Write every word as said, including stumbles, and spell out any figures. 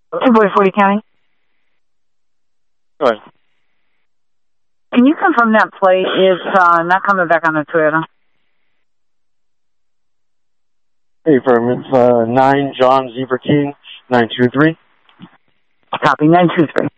two forty County. Go ahead. Can you confirm that plate is uh, not coming back on the Toyota? Hey, firm. It's uh, nine John Zebra King nine two three. Copy nine two three.